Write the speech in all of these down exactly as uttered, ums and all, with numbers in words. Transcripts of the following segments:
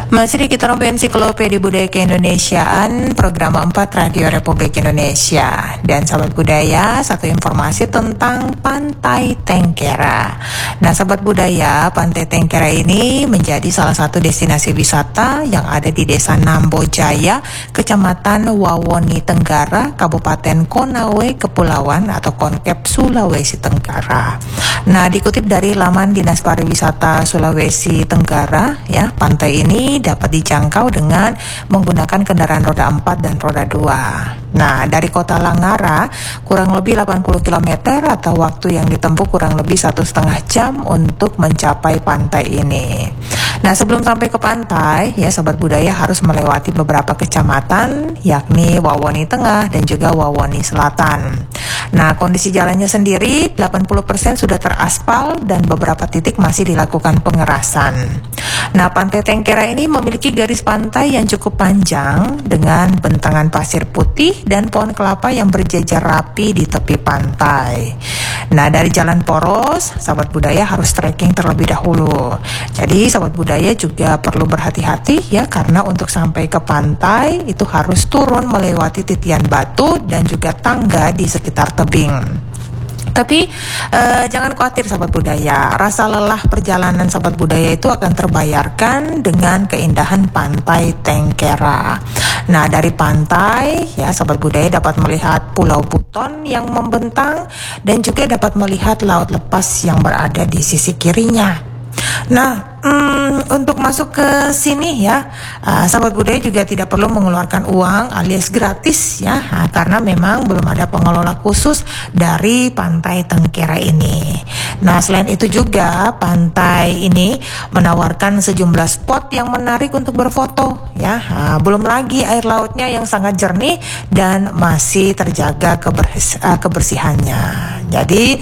Masih di kita Rompi Ensiklopedia Budaya Keindonesiaan, program empat Radio Republik Indonesia. Dan sahabat budaya, satu informasi tentang Pantai Tengkera. Nah sahabat budaya, Pantai Tengkera ini menjadi salah satu destinasi wisata yang ada di Desa Nambojaya, Kecamatan Wawoni Tenggara, Kabupaten Konawe, Kepulauan atau Konkep Sulawesi Tenggara. Nah dikutip dari laman Dinas Pariwisata Sulawesi Tenggara, ya pantai ini dapat dijangkau dengan menggunakan kendaraan roda empat dan roda dua. Nah, dari kota Langara kurang lebih delapan puluh kilometer atau waktu yang ditempuh kurang lebih satu setengah jam untuk mencapai pantai ini. Nah, sebelum sampai ke pantai, ya sobat budaya harus melewati beberapa kecamatan, yakni Wawoni Tengah dan juga Wawoni Selatan. Nah, kondisi jalannya sendiri delapan puluh persen sudah teraspal dan beberapa titik masih dilakukan pengerasan. Nah, Pantai Tengkera ini memiliki garis pantai yang cukup panjang dengan bentangan pasir putih dan pohon kelapa yang berjejer rapi di tepi pantai. Nah, dari jalan poros, sahabat budaya harus trekking terlebih dahulu. Jadi, sahabat budaya juga perlu berhati-hati ya, karena untuk sampai ke pantai itu harus turun melewati titian batu dan juga tangga di sekitar tebing. Tapi eh, jangan khawatir sahabat budaya, rasa lelah perjalanan sahabat budaya itu akan terbayarkan dengan keindahan Pantai Tengkera. Nah dari pantai ya sahabat budaya dapat melihat Pulau Buton yang membentang dan juga dapat melihat laut lepas yang berada di sisi kirinya. Nah, hmm, untuk masuk ke sini ya, uh, sahabat budaya juga tidak perlu mengeluarkan uang alias gratis ya, uh, karena memang belum ada pengelola khusus dari Pantai Tengkera ini. Nah, selain itu juga pantai ini menawarkan sejumlah spot yang menarik untuk berfoto ya. Uh, belum lagi air lautnya yang sangat jernih dan masih terjaga kebersi- uh, kebersihannya. Jadi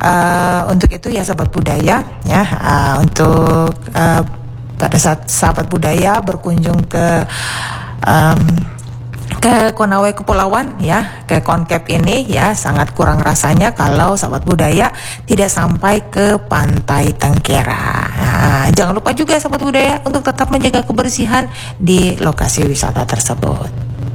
uh, untuk itu ya sahabat budaya ya, uh, untuk uh, pada saat sahabat budaya berkunjung ke um, ke Konawe Kepulauan ya, ke Konkep ini ya, sangat kurang rasanya kalau sahabat budaya tidak sampai ke Pantai Tengkera. Nah, jangan lupa juga sahabat budaya untuk tetap menjaga kebersihan di lokasi wisata tersebut.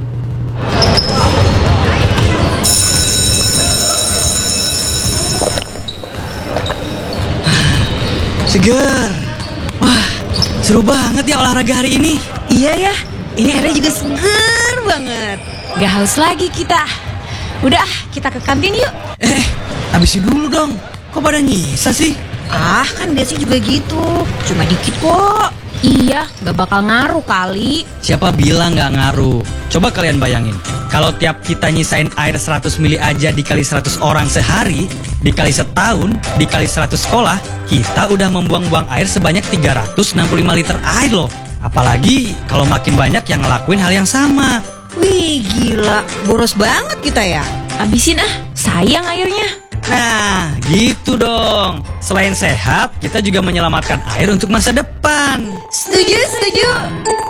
Seger. Wah, seru banget ya olahraga hari ini. Iya ya, ini airnya juga seger banget. Gak haus lagi kita. Udah, kita ke kantin yuk. Eh, habisin dulu dong. Kok pada nyisa sih? Ah, kan biasanya juga gitu. Cuma dikit kok. Iya, gak bakal ngaruh kali. Siapa bilang gak ngaruh? Coba kalian bayangin, kalau tiap kita nyisain air seratus mili aja dikali seratus orang sehari, dikali setahun, dikali seratus sekolah, kita udah membuang-buang air sebanyak tiga ratus enam puluh lima liter air loh. Apalagi kalau makin banyak yang ngelakuin hal yang sama. Wih, gila. Boros banget kita ya. Habisin ah, sayang airnya. Nah, gitu dong. Selain sehat, kita juga menyelamatkan air untuk masa depan. Setuju, setuju.